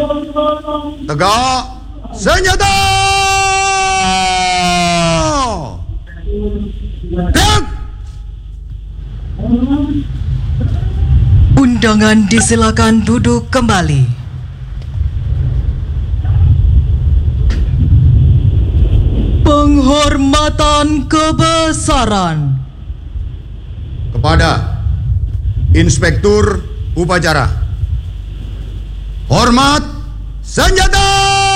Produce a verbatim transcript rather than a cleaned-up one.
Tegak senjata. Gerak. Undangan disilakan duduk kembali. Penghormatan kebesaran Kepada Inspektur Upacara. Hormat senjata.